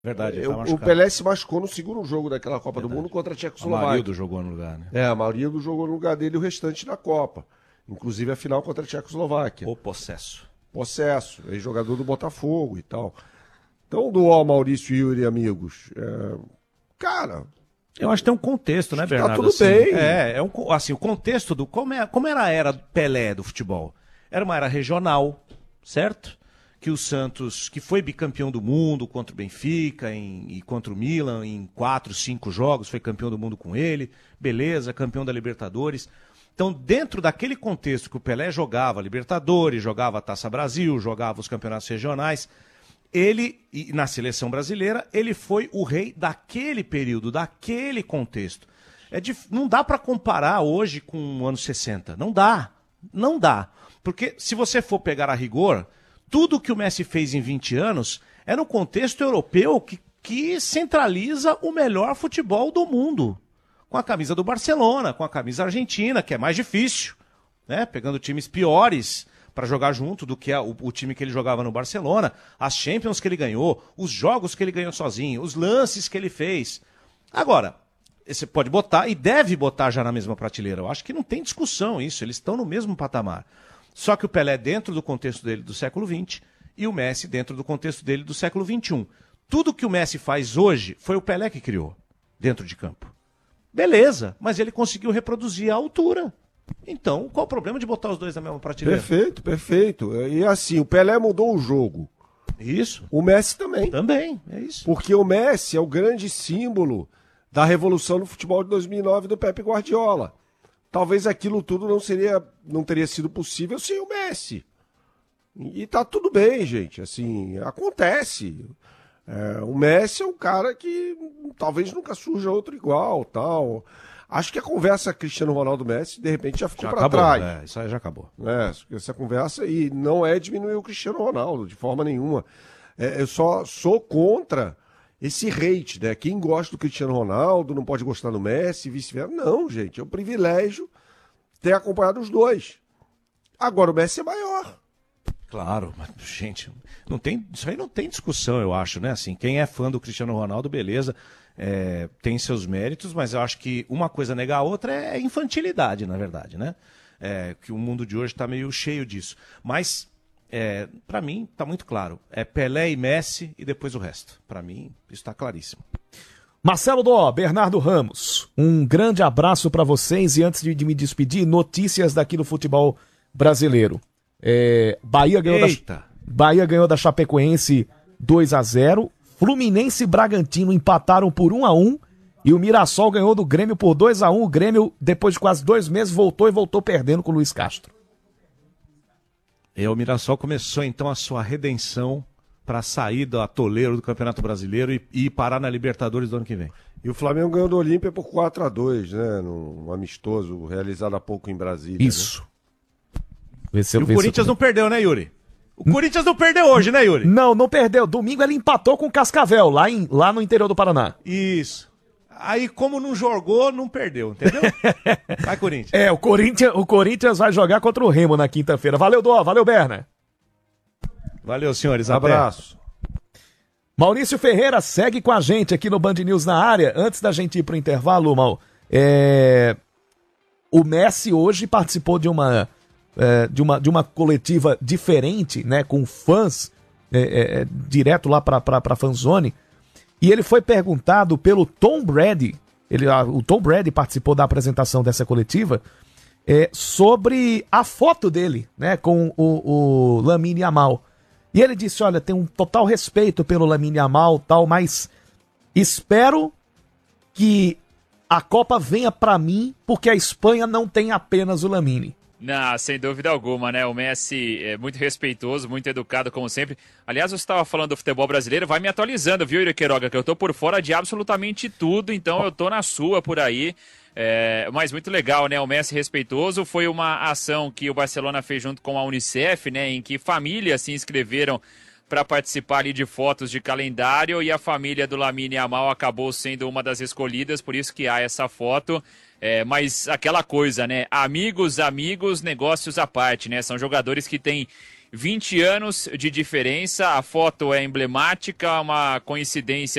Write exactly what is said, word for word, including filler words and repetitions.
Verdade, ele Eu, tá o machucado. Pelé se machucou no segundo jogo daquela Copa Verdade. do Mundo contra a O Tchecoslováquia. Amarildo jogou no lugar, né? É, a maioria do jogou no lugar dele e o restante na Copa. Inclusive a final contra a Tchecoslováquia. O possesso. Possesso, ex-jogador do Botafogo e tal. Então, do Ó Maurício e Yuri, amigos, é... cara... Eu acho que tem um contexto, né, Acho que tá Bernardo? tudo assim, bem. É, é um, assim, o contexto do... Como, é, como era a era Pelé do futebol? Era uma era regional, certo? Que o Santos, que foi bicampeão do mundo contra o Benfica em, e contra o Milan em quatro, cinco jogos, foi campeão do mundo com ele, beleza, campeão da Libertadores. Então, dentro daquele contexto que o Pelé jogava Libertadores, jogava a Taça Brasil, jogava os campeonatos regionais, ele, e na seleção brasileira, ele foi o rei daquele período, daquele contexto. É dif... Não dá para comparar hoje com o ano sessenta. Não dá. Não dá. Porque se você for pegar a rigor, tudo que o Messi fez em vinte anos é no contexto europeu que, que centraliza o melhor futebol do mundo. Com a camisa do Barcelona, com a camisa argentina, que é mais difícil, né? Pegando times piores para jogar junto do que a, o, o time que ele jogava no Barcelona, as Champions que ele ganhou, os jogos que ele ganhou sozinho, os lances que ele fez. Agora, você pode botar e deve botar já na mesma prateleira. Eu acho que não tem discussão isso, eles estão no mesmo patamar. Só que o Pelé dentro do contexto dele do século vinte e o Messi dentro do contexto dele do século vinte e um. Tudo que o Messi faz hoje foi o Pelé que criou dentro de campo. Beleza, mas ele conseguiu reproduzir a altura. Então, qual o problema de botar os dois na mesma prateleira? Perfeito, perfeito. E assim, o Pelé mudou o jogo. Isso. O Messi também. Também, é isso. Porque o Messi é o grande símbolo da revolução no futebol de dois mil e nove do Pepe Guardiola. Talvez aquilo tudo não seria, não teria sido possível sem o Messi. E tá tudo bem, gente. Assim, acontece. É, o Messi é um cara que talvez nunca surja outro igual, tal. Acho que a conversa Cristiano Ronaldo-Messi, de repente, já ficou para trás. É, isso aí já acabou. É, essa conversa, e não é diminuir o Cristiano Ronaldo, de forma nenhuma. É, eu só sou contra esse hate, né? Quem gosta do Cristiano Ronaldo não pode gostar do Messi e vice-versa. Não, gente, é um privilégio ter acompanhado os dois. Agora o Messi é maior. Claro, mas, gente, não tem, isso aí não tem discussão, eu acho, né? Assim, quem é fã do Cristiano Ronaldo, beleza, é, tem seus méritos, mas eu acho que uma coisa negar a outra é infantilidade, na verdade, né? É, que o mundo de hoje está meio cheio disso. Mas, é, para mim, está muito claro. É Pelé e Messi e depois o resto. Para mim, isso está claríssimo. Marcelo Dó, Bernardo Ramos, um grande abraço para vocês e antes de, de me despedir, notícias daqui do futebol brasileiro. É, Bahia, ganhou da, Bahia ganhou da Chapecoense dois a zero, Fluminense e Bragantino empataram por um a um e o Mirassol ganhou do Grêmio por dois a um. O Grêmio, depois de quase dois meses, voltou e voltou perdendo com o Luiz Castro. E o Mirassol começou então a sua redenção para sair do atoleiro do Campeonato Brasileiro e, e parar na Libertadores do ano que vem. E o Flamengo ganhou do Olímpia por quatro a dois, né? Num amistoso realizado há pouco em Brasília. Isso. Né? E o Corinthians não perdeu, né, Yuri? O Corinthians não perdeu hoje, né, Yuri? Não, não perdeu. Domingo ele empatou com o Cascavel, lá, em, lá no interior do Paraná. Isso. Aí, como não jogou, não perdeu, entendeu? Vai, Corinthians. É, o Corinthians, o Corinthians vai jogar contra o Remo na quinta-feira. Valeu, Dó. Valeu, Berna. Valeu, senhores. Abraço. Maurício Ferreira segue com a gente aqui no Band News na área. Antes da gente ir pro intervalo, Mal, é... o Messi hoje participou de uma... É, de, uma, de uma coletiva diferente, né, com fãs, é, é, direto lá para a fanzone, e ele foi perguntado pelo Tom Brady, ele, a, o Tom Brady participou da apresentação dessa coletiva, é, sobre a foto dele, né, com o, o Lamine Yamal. E ele disse, olha, tem um total respeito pelo Lamine Yamal, tal, mas espero que a Copa venha para mim, porque a Espanha não tem apenas o Lamine. Não, sem dúvida alguma, né? O Messi é muito respeitoso, muito educado, como sempre. Aliás, você estava falando do futebol brasileiro, vai me atualizando, viu, Yuri Queiroga? Que eu tô por fora de absolutamente tudo, então eu tô na sua por aí. É, mas muito legal, né? O Messi respeitoso. Foi uma ação que o Barcelona fez junto com a Unicef, né? Em que famílias se inscreveram para participar ali de fotos de calendário e a família do Lamine Yamal acabou sendo uma das escolhidas, por isso que há essa foto. É, mas aquela coisa, né? Amigos, amigos, negócios à parte, né? São jogadores que têm vinte anos de diferença, a foto é emblemática, uma coincidência